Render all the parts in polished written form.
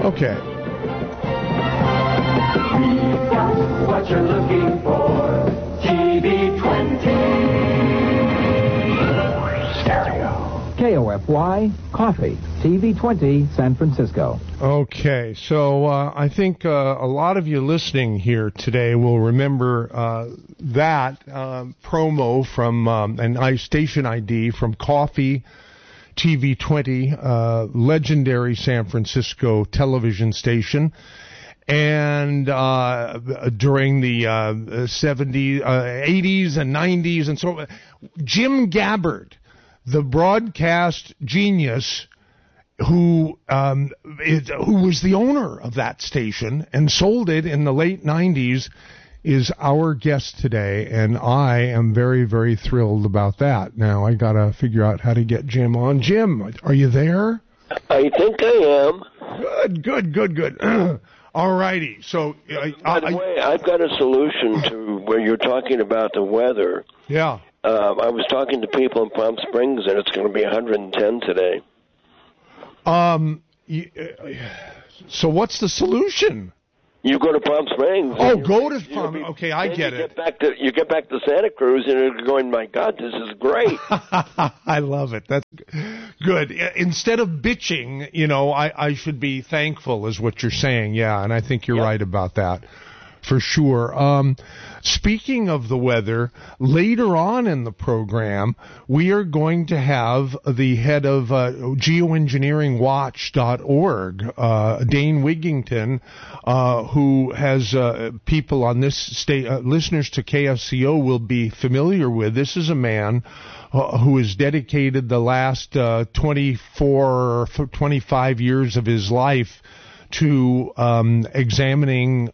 Okay. We've got what you're looking for. TV20. Stereo. KOFY, Coffee, TV20, San Francisco. Okay, so I think a lot of you listening here today will remember that promo from an station ID from Coffee TV20, legendary San Francisco television station. And during the 70s, 80s, and 90s, and so Jim Gabbard, the broadcast genius who was the owner of that station and sold it in the late 90s, is our guest today, and I am very, very thrilled about that. Now, I got to figure out how to get Jim on. Jim, are you there? I think I am. Good. All righty. So, by the way, I've got a solution to where you're talking about the weather. Yeah. I was talking to people in Palm Springs, and it's going to be 110 today. So what's the solution? You go to Palm Springs. Oh, go to Palm. Okay, I get it. You get back to Santa Cruz, and you're going, my God, this is great. I love it. That's good. Instead of bitching, I should be thankful, is what you're saying. Yeah, and I think you're right about that. For sure. Speaking of the weather, later on in the program, we are going to have the head of geoengineeringwatch.org, Dane Wigington, who has people on this state, listeners to KFCO will be familiar with. This is a man who has dedicated the last 24 or 25 years of his life to examining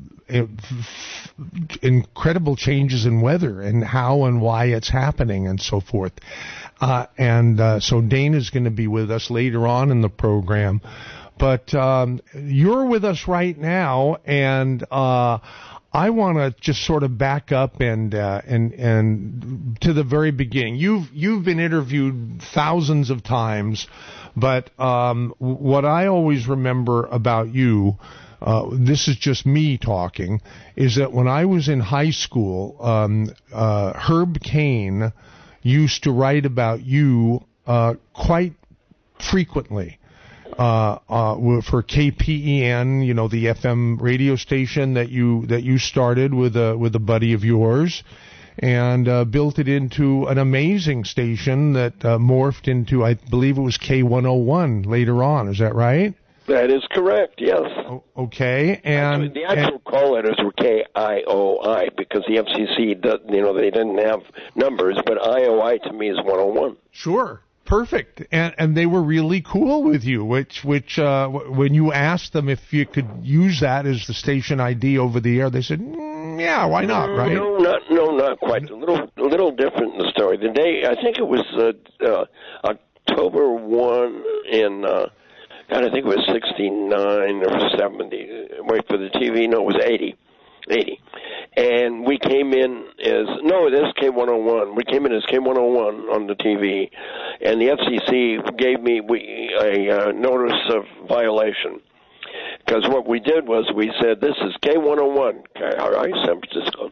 incredible changes in weather and how and why it's happening and so forth. So Dane is going to be with us later on in the program. But you're with us right now, and I want to just sort of back up and to the very beginning. You've been interviewed thousands of times, but what I always remember about you, this is just me talking, is that when I was in high school, Herb Caen used to write about you quite frequently. For KPEN, the FM radio station that you started with a buddy of yours, and built it into an amazing station that morphed into, I believe it was K101 later on. Is that right? That is correct, yes. Okay, and actually, the actual call letters were KIOI because the FCC, they didn't have numbers, but IOI to me is 101. Sure. Perfect, and they were really cool with you. Which when you asked them if you could use that as the station ID over the air, they said, "Yeah, why not?" Right? No, not quite. A little different in the story. The day, I think it was October 1 in, I think it was 69 or 70. Wait for the TV. No, it was 80. And we came in as, it is K101. We came in as K101 on the TV, and the FCC gave me a notice of violation. Because what we did was we said, this is K101, KIOI San Francisco.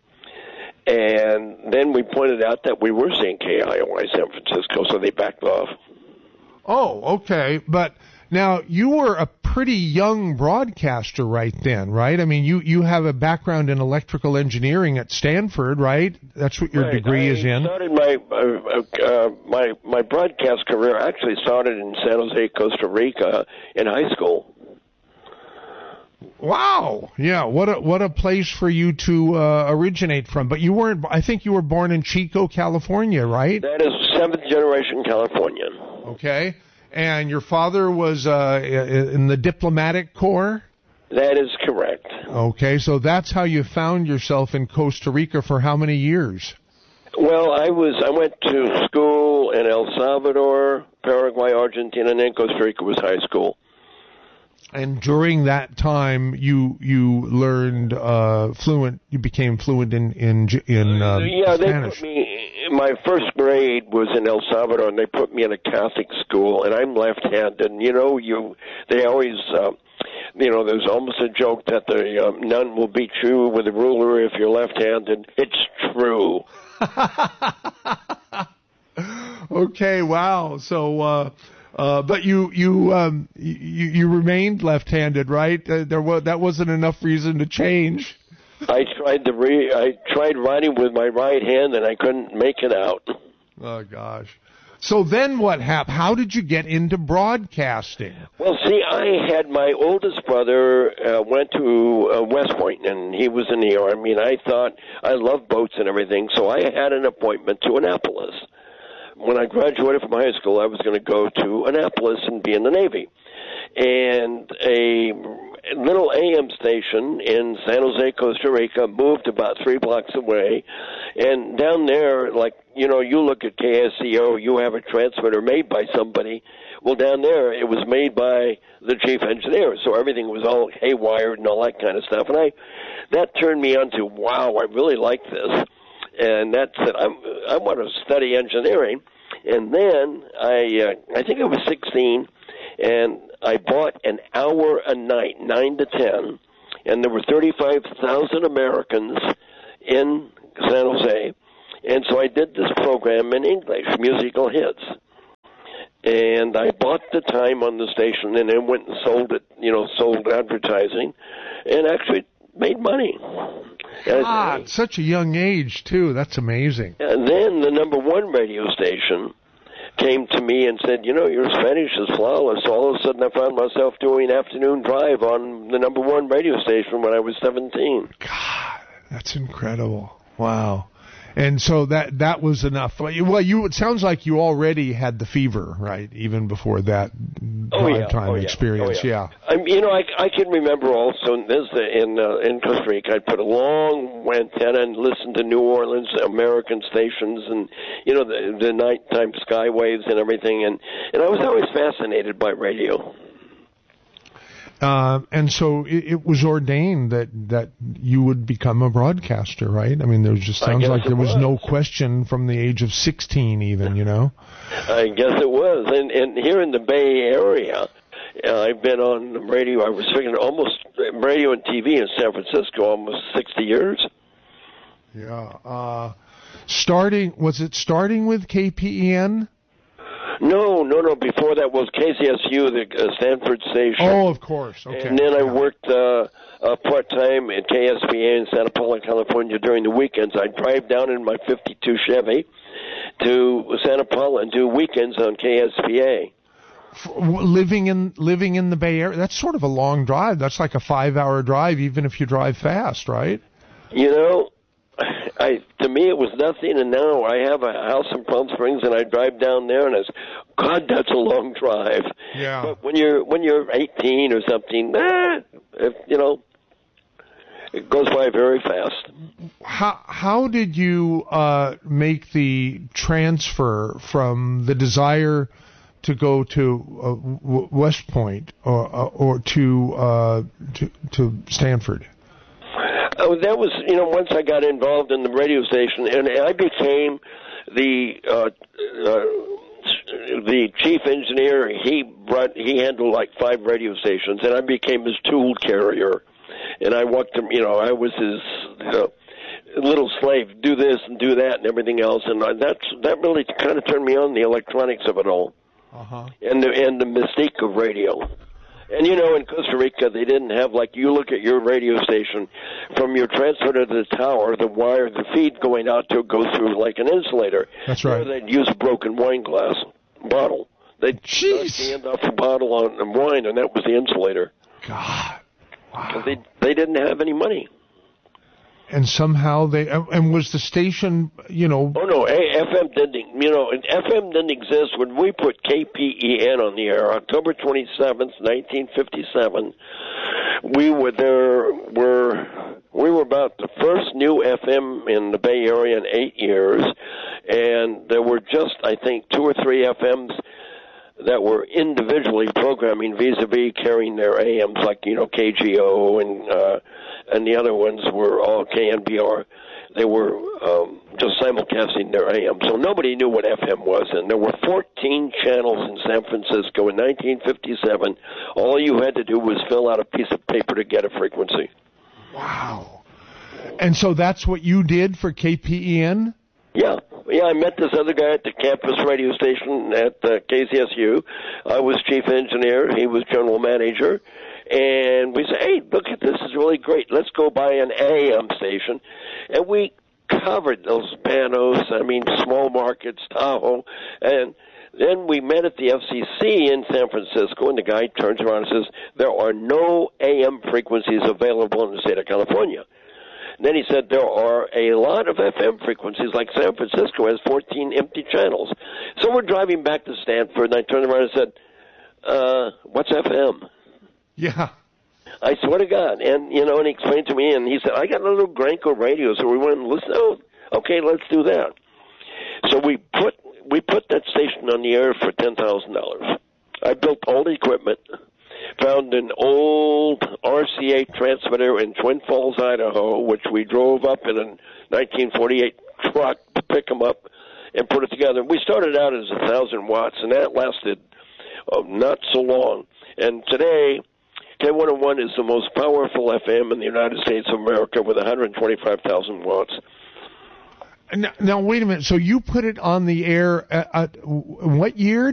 And then we pointed out that we were saying KIOI San Francisco, so they backed off. Oh, okay. But now, you were a pretty young broadcaster right then, right? I mean, you have a background in electrical engineering at Stanford, right? That's what your degree is in. I started my broadcast career actually started in San Jose, Costa Rica, in high school. Wow. Yeah, what a place for you to originate from. But you weren't, I think you were born in Chico, California, right? That is seventh generation Californian. Okay. And your father was in the diplomatic corps? That is correct. Okay, so that's how you found yourself in Costa Rica for how many years? Well, I went to school in El Salvador, Paraguay, Argentina, and then Costa Rica was high school. And during that time, you learned you became fluent in yeah, Spanish. They put me. My first grade was in El Salvador, and they put me in a Catholic school, and I'm left-handed. And they always there's almost a joke that the nun will beat you with a ruler if you're left-handed. It's true. Okay, wow. So, but you remained left-handed, right? That wasn't enough reason to change. I tried writing with my right hand, and I couldn't make it out. Oh gosh. So then what happened? How did you get into broadcasting? Well, see, I had my oldest brother went to West Point, and he was in the Army, and I thought I loved boats and everything, so I had an appointment to Annapolis. When I graduated from high school, I was going to go to Annapolis and be in the Navy. And a little AM station in San Jose, Costa Rica, moved about 3 blocks away. And down there, like, you look at KSCO, you have a transmitter made by somebody. Well, down there, it was made by the chief engineer, so everything was all haywired and all that kind of stuff. And that turned me on to, wow, I really like this. And that said, I want to study engineering. And then I think I was 16, and I bought an hour a night, 9 to 10, and there were 35,000 Americans in San Jose. And so I did this program in English, musical hits. And I bought the time on the station and then went and sold it, sold advertising, and actually made money. God, such a young age, too. That's amazing. And then the number one radio station came to me and said, your Spanish is flawless. All of a sudden I found myself doing afternoon drive on the number one radio station when I was 17. God, that's incredible. Wow. And so that was enough. Well, it sounds like you already had the fever, right? Even before that time experience. Oh, yeah. I can remember also this in Costa Rica. I'd put a long antenna and listen to New Orleans American stations, and the nighttime skywaves and everything. And I was always fascinated by radio. And so it was ordained that you would become a broadcaster, right? I mean, there just sounds like there was no question from the age of 16 even, I guess it was. And here in the Bay Area, I've been on radio, I was figuring almost radio and TV in San Francisco, almost 60 years. Yeah. Was it starting with KPEN? No. Before that was KCSU, the Stanford station. Oh, of course. Okay. And then I worked part-time at KSPA in Santa Paula, California during the weekends. I'd drive down in my 52 Chevy to Santa Paula and do weekends on KSPA. Living in the Bay Area, that's sort of a long drive. That's like a 5-hour drive, even if you drive fast, right? To me, it was nothing, and now I have a house in Palm Springs, and I drive down there, and God, that's a long drive. Yeah. But when you're 18 or something, it goes by very fast. How did you make the transfer from the desire to go to West Point or to Stanford? That was, once I got involved in the radio station, and I became the chief engineer. He handled like 5 radio stations, and I became his tool carrier. And I walked him, I was his little slave, do this and do that and everything else. And that really kind of turned me on the electronics of it all, and the mystique of radio. And, in Costa Rica, they didn't have, like, you look at your radio station, from your transmitter to the tower, the wire, the feed going out to go through like an insulator. That's right. Or they'd use a broken wine glass bottle. They'd stand off a bottle on wine, and that was the insulator. God. Wow. They didn't have any money. And somehow and was the station, Oh, no, FM didn't exist when we put KPEN on the air, October 27th, 1957. We were about the first new FM in the Bay Area in 8 years, and there were just, I think, 2 or 3 FMs that were individually programming vis-a-vis carrying their AMs, like, KGO and the other ones were all KNBR. they were just simulcasting their AM. So nobody knew what FM was. And there were 14 channels in San Francisco in 1957. All you had to do was fill out a piece of paper to get a frequency. Wow. And so that's what you did for KPEN? Yeah, I met this other guy at the campus radio station at KZSU. I was chief engineer. He was general manager. And we said, hey, look at this. Is really great. Let's go buy an AM station. And we covered those Panos, small markets, Tahoe. And then we met at the FCC in San Francisco, and the guy turns around and says, there are no AM frequencies available in the state of California. And then he said there are a lot of FM frequencies, like San Francisco has 14 empty channels. So we're driving back to Stanford, and I turned around and said, what's FM? Yeah. I swear to God. And, and he explained to me, and he said, I got a little Granco radio, so we went and listened. Oh, okay, let's do that. So we put that station on the air for $10,000. I built all the equipment, found an old RCA transmitter in Twin Falls, Idaho, which we drove up in a 1948 truck to pick them up and put it together. We started out as 1,000 watts, and that lasted not so long. And today, K101 is the most powerful FM in the United States of America with 125,000 watts. Now, wait a minute. So you put it on the air what year?